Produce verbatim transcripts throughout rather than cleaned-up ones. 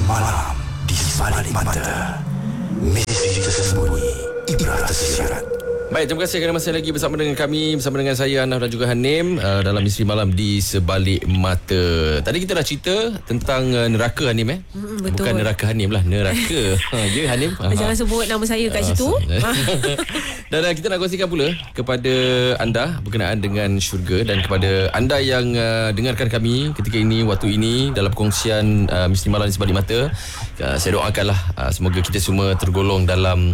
Malam di sebalik mata, misteri tersembunyi, ibrat tersirat. Baik, terima kasih kerana masih lagi bersama dengan kami, bersama dengan saya Anaf dan juga Hanim uh, dalam Misteri Malam di Sebalik Mata. Tadi kita dah cerita tentang uh, neraka Hanim eh. Hmm, betul. Bukan neraka Hanim lah, neraka. Ha, ya Hanim. Jangan sebut nama saya kat situ. Dan uh, kita nak kongsikan pula kepada anda berkenaan dengan syurga, dan kepada anda yang uh, dengarkan kami ketika ini, waktu ini dalam perkongsian uh, Misteri Malam di Sebalik Mata. Uh, saya doakanlah uh, semoga kita semua tergolong dalam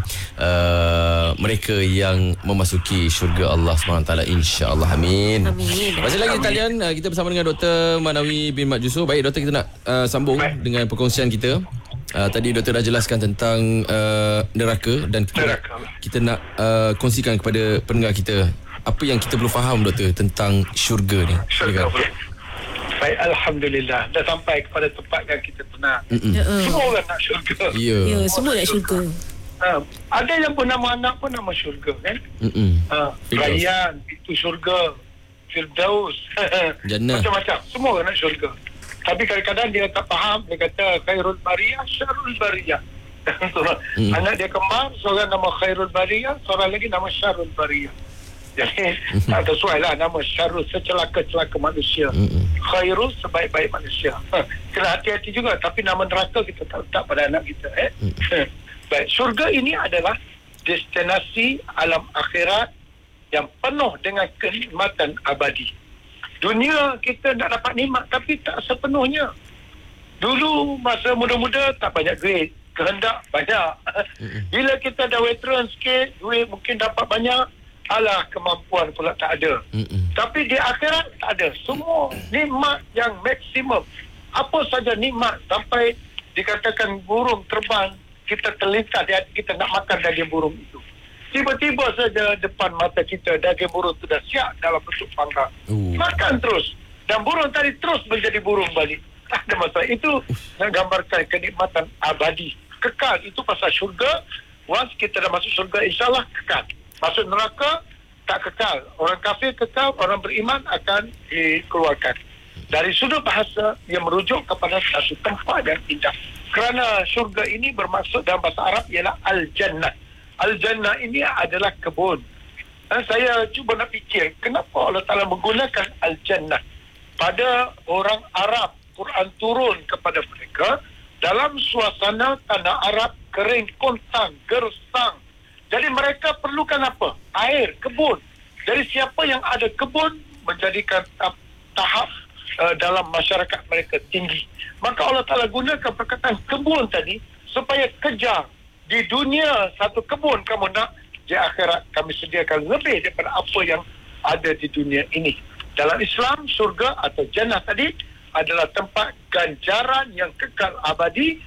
uh, mereka yang memasuki syurga Allah subhanahu wa taala, insya-Allah. Amin. Amin. Masih lagi talian uh, kita bersama dengan Doktor Manawi bin Mat Jusuf. Baik doktor, kita nak uh, sambung Baik. dengan perkongsian kita. Uh, tadi doktor dah jelaskan tentang uh, neraka, dan kita neraka. kita nak uh, kongsikan kepada pendengar kita apa yang kita perlu faham doktor tentang syurga ni. Syurga. Baik, alhamdulillah dah sampai kepada tempat yang kita tenang. Mm-mm. Semua orang nak syurga. Ya. Yeah. Ya, semua nak syurga. Ha, ada yang pun nama anak pun nama syurga kan. Ha, Rayyan itu syurga, Firdaus, Jannah, macam-macam. Semua orang nak syurga. Tapi kadang-kadang dia tak faham. Dia kata khairul bariyah, syarul bariyah. mm. Anak dia kembar, seorang nama khairul bariyah, seorang lagi nama syarul bariyah. Jadi tak sesuai lah nama syarul, secelaka-celaka manusia. Mm-mm. Khairul, sebaik-baik manusia. Ha, kena hati-hati juga. Tapi nama neraka kita tak letak pada anak kita eh. Baik, syurga ini adalah destinasi alam akhirat yang penuh dengan kenikmatan abadi. Dunia kita nak dapat nikmat tapi tak sepenuhnya. Dulu masa muda-muda tak banyak duit, kehendak banyak. Bila kita dah veteran sikit, duit mungkin dapat banyak, alah kemampuan pula tak ada. Tapi di akhirat tak ada. Semua nikmat yang maksimum. Apa saja nikmat, sampai dikatakan burung terbang, kita terlintas di hati kita nak makan daging burung itu. Tiba-tiba saja depan mata kita daging burung itu dah siap dalam bentuk panggang. Uh. Makan terus. Dan burung tadi terus menjadi burung balik. Tak ada masalah. Itu nak gambarkan kenikmatan abadi. Kekal. Itu pasal syurga. Once kita dah masuk syurga, insyaAllah kekal. Masuk neraka, tak kekal. Orang kafir kekal, orang beriman akan dikeluarkan. Dari sudut bahasa, ia merujuk kepada satu tempat yang indah. Kerana syurga ini bermaksud dalam bahasa Arab ialah Al-Jannah. Al-Jannah ini adalah kebun. Dan saya cuba nak fikir, kenapa Allah Ta'ala menggunakan Al-Jannah? Pada orang Arab, Quran turun kepada mereka dalam suasana tanah Arab kering, kontang, gersang. Jadi mereka perlukan apa? Air, kebun. Jadi siapa yang ada kebun menjadikan tahap Uh, dalam masyarakat mereka tinggi. Maka Allah Ta'ala gunakan perkataan kebun tadi supaya kejar. Di dunia satu kebun kamu nak, di akhirat kami sediakan lebih daripada apa yang ada di dunia ini. Dalam Islam, surga atau jannah tadi adalah tempat ganjaran yang kekal abadi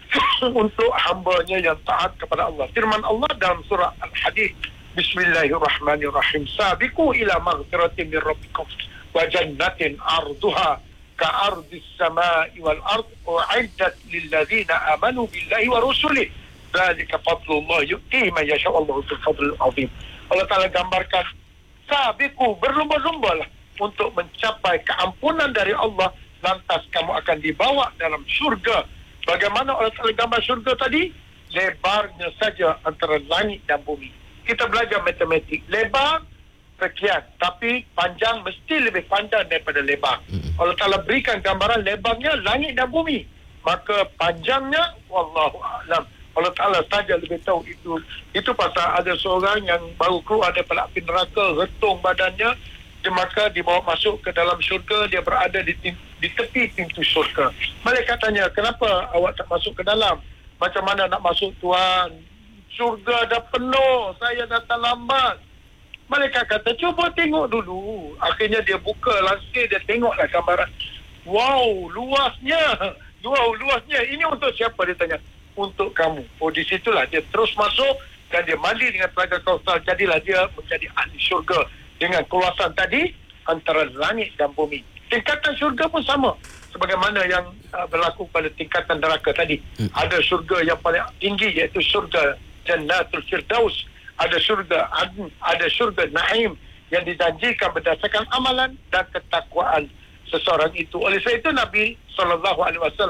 untuk hambanya yang taat kepada Allah. Firman Allah dalam surah Al-Hadid, Bismillahirrahmanirrahim. Sabiqu ila maghfiratin min rabbikum wa jannatin arduha ka ardis samai wal ard u'iddat lil ladzina amanu billahi wa rusulihi dzalika fadlullah yu'tihi man yasha Allahu dzul fadlil azim. Allah Taala gambarkan sabiqu, berlumba-lumbalah untuk mencapai keampunan dari Allah, lantas kamu akan dibawa dalam syurga. Bagaimana Allah Taala gambar syurga tadi? Lebarnya saja antara langit dan bumi. Kita belajar matematik, lebar sekian, tapi panjang mesti lebih panjang daripada lebar. Mm-hmm. Allah Ta'ala berikan gambaran lebarnya langit dan bumi, maka panjangnya wallahu a'lam, Allah Ta'ala saja lebih tahu itu. Itu pasal ada seorang yang baru keluar daripada api neraka, retung badannya, dia maka dibawa masuk ke dalam syurga. Dia berada di, di tepi pintu syurga. Malaikat tanya, kenapa awak tak masuk ke dalam? Macam mana nak masuk Tuhan? Syurga dah penuh, saya datang lambat. Malaikat kata, cuba tengok dulu. Akhirnya dia buka lansir, dia tengoklah gambaran. Wow, luasnya. Wow, luasnya. Ini untuk siapa? Dia tanya. Untuk kamu. Oh, di situlah dia terus masuk dan dia mandi dengan telaga Kausar. Jadilah dia menjadi ahli syurga. Dengan keluasan tadi, antara langit dan bumi. Tingkatan syurga pun sama. Sebagaimana yang uh, berlaku pada tingkatan neraka tadi. Hmm. Ada syurga yang paling tinggi, iaitu syurga Jannatul Firdaus. Ada syurga adn, ada syurga naim yang dijanjikan berdasarkan amalan dan ketakwaan seseorang itu. Oleh sebab itu Nabi sallallahu alaihi wasallam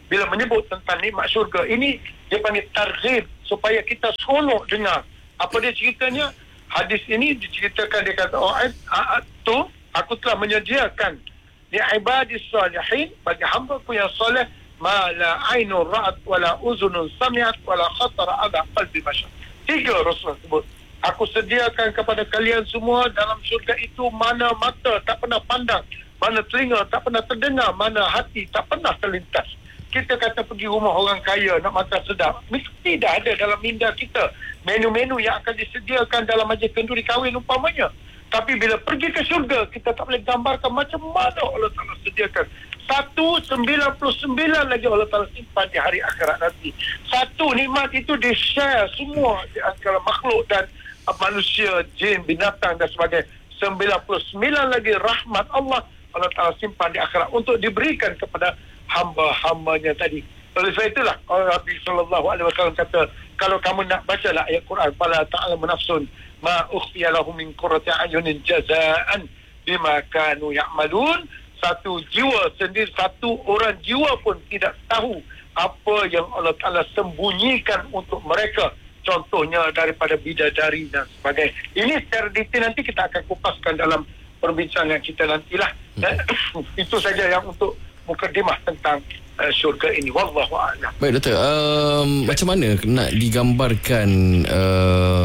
bila menyebut tentang nikmat syurga ini, dia panggil targhib, supaya kita seronok dengar. Apa dia ceritanya? Hadis ini diceritakan, dia kata, oh, tu aku telah menyediakan li ibadis salihin, bagi hamba-Ku yang soleh, ma la ainun ra'at wala uzunun sami'at wala khatara ala qalbi bashar. Tiga Rasulullah sebut. Aku sediakan kepada kalian semua dalam syurga itu mana mata tak pernah pandang, mana telinga tak pernah terdengar, mana hati tak pernah terlintas. Kita kata pergi rumah orang kaya nak makan sedap, mesti dah ada dalam minda kita menu-menu yang akan disediakan dalam majlis kenduri kahwin umpamanya. Tapi bila pergi ke syurga, kita tak boleh gambarkan macam mana Allah Ta'ala sediakan. Satu, sembilan puluh sembilan lagi Allah Ta'ala simpan di hari akhirat nanti. Satu nikmat itu di-share semua di antara makhluk dan manusia, jin, binatang dan sebagainya. sembilan puluh sembilan lagi rahmat Allah Allah Ta'ala simpan di akhirat untuk diberikan kepada hamba-hambanya tadi. Oleh sebab itulah Nabi sallallahu alaihi wasallam kata, kalau kamu nak bacalah ayat Quran, fala ta'lamu nafsun ma ukhfiya lahum min qurrati a'yunin jazaan bima kanu ya'malun. Satu jiwa sendiri, satu orang jiwa pun tidak tahu apa yang Allah Ta'ala sembunyikan untuk mereka, contohnya daripada bidadari dan sebagainya. Ini secara detail nanti kita akan kupaskan dalam perbincangan kita nantilah. Dan itu saja yang untuk mukadimah tentang uh, syurga ini. Wallahu a'lam. Baik doktor, um, macam mana nak digambarkan uh,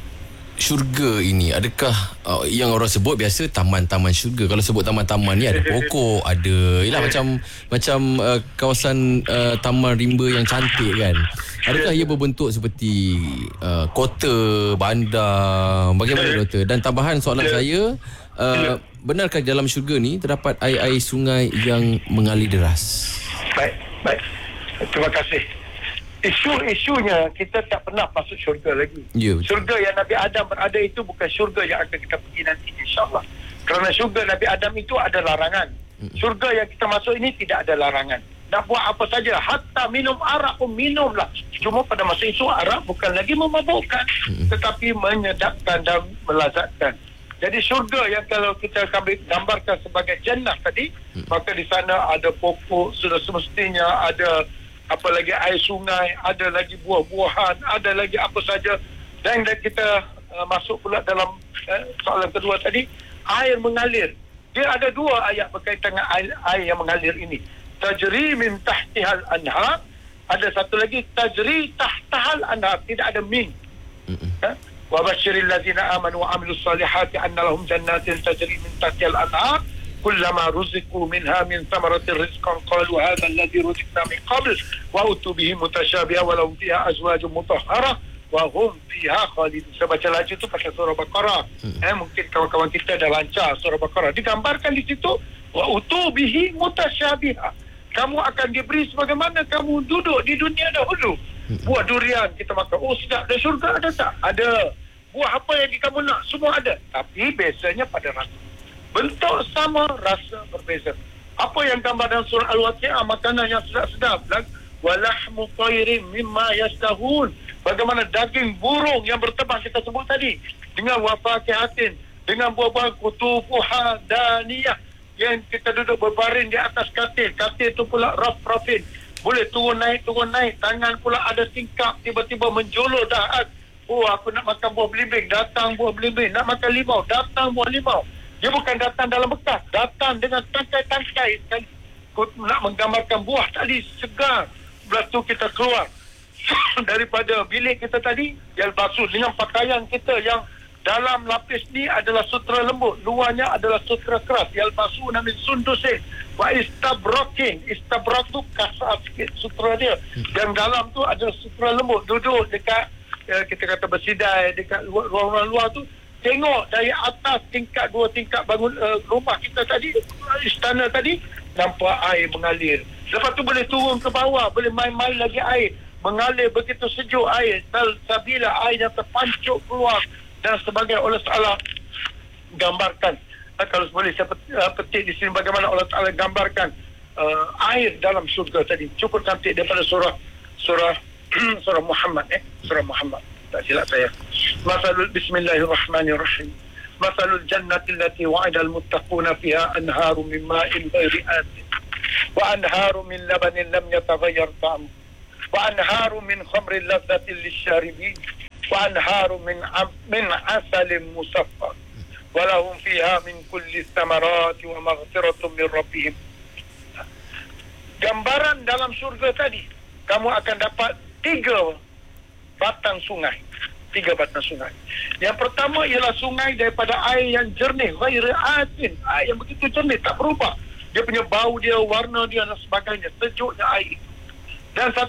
syurga ini? Adakah uh, yang orang sebut biasa taman-taman syurga? Kalau sebut taman-taman ni ada pokok, ada yalah macam macam uh, kawasan uh, taman rimba yang cantik kan. Adakah ia berbentuk seperti uh, kota, bandar? Bagaimana doktor? Dan tambahan soalan saya, uh, benarkah dalam syurga ni terdapat air-air sungai yang mengalir deras? Baik, baik. Terima kasih. Isu-isunya kita tak pernah masuk syurga lagi. Ya, syurga yang Nabi Adam berada itu bukan syurga yang akan kita pergi nanti, insya-Allah. Kerana syurga Nabi Adam itu ada larangan. Syurga yang kita masuk ini tidak ada larangan. Nak buat apa saja, hatta minum arak pun minumlah. Cuma pada masa itu arak bukan lagi memabukkan, tetapi menyedapkan dan melazatkan. Jadi syurga yang kalau kita gambarkan sebagai jannah tadi, maka di sana ada pokok sudah semestinya, ada apa lagi air sungai, ada lagi buah-buahan, ada lagi apa saja. Dan kita uh, masuk pula dalam uh, soalan kedua tadi, air mengalir. Dia ada dua ayat berkaitan dengan air, air yang mengalir ini. Tajri min tahtihal anhar. Ada satu lagi, tajri tahtahal anhar. Tidak ada min. Ha? Wa basyiril ladzina amanu wa amilus salihati anna lahum jannatin tajri min tahtihal anhar. Kullama ruziqu minha min thamaratir rizqan qalu hadha alladhi ruziqna min qabl wa utu bihi mutasyabiha wa lahum fiha azwajun mutahharah wa hum fiha khalidun. Saya baca lagi tu pakai surah Baqarah. Hmm. Eh, mungkin kawan-kawan kita dah lancar surah Baqarah. Digambarkan di situ wa utu bihi mutasyabiha. Kamu akan diberi sebagaimana kamu duduk di dunia dahulu. Hmm. Buah durian kita makan. Oh sedap. Dan syurga ada tak? Ada. Buah apa yang kamu nak? Semua ada. Tapi biasanya pada rasa. Bentuk sama, rasa berbeza. Apa yang gambar dalam surah Al-Waqi'ah, makanan yang sedap-sedap. Walahmu tayrin mimma yastahun. Bagaimana daging burung yang berterbang kita sebut tadi. Dengan wafakihatin. Dengan buah-buah kutubuha daniyah. Yang kita duduk berbaring di atas katil. Katil itu pula raf-rafin. Boleh turun naik, turun naik. Tangan pula ada tingkap. Tiba-tiba menjulur dahat. Oh, aku nak makan buah belimbing. Datang buah belimbing. Nak makan limau. Datang buah limau. Dia bukan datang dalam bekas, datang dengan tangkai-tangkai. Nak menggambarkan buah tadi segar. Lepas tu kita keluar daripada bilik kita tadi, yang basuh dengan pakaian kita yang dalam lapis ni adalah sutera lembut, luarnya adalah sutera keras. Yang basuh namanya sundusin. Wa istabrokin. Istabrak tu kasar sikit sutera dia. Yang dalam tu adalah sutera lembut. Duduk dekat, ya, kita kata bersidai dekat ruang-ruang luar tu. Tengok dari atas tingkat dua tingkat bangun uh, rumah kita tadi, istana tadi, nampak air mengalir. Lepas tu boleh turun ke bawah, boleh main-main lagi air. Mengalir begitu sejuk air. Sabila air yang terpancuk keluar dan sebagainya. Allah Ta'ala gambarkan. Uh, kalau boleh saya pet, uh, petik di sini bagaimana Allah Ta'ala gambarkan uh, air dalam syurga tadi. Cukup cantik daripada surah surah surah Muhammad eh surah Muhammad. Tak silap saya. Masalul bismillahirrahmanirrahim. Masalul jannati allati wa'ida al-muttaquna fiha anharu min ma'in ghairi asin. Wa anharu min labanin lam yataghayyar ta'amuhu. Wa anharu min khamrin lazzatin lisyaribin. Wa anharu min ab- min asalin musaffar. Wa lahum fiha min kulli thamarati wa maghfiratun min rabbihim. Gambaran dalam syurga tadi, kamu akan dapat tiga batang sungai. Tiga batang sungai. Yang pertama ialah sungai daripada air yang jernih, ghairi asin, air yang begitu jernih, tak berubah. Dia punya bau dia, warna dia dan sebagainya, sejuknya air itu. Dan satu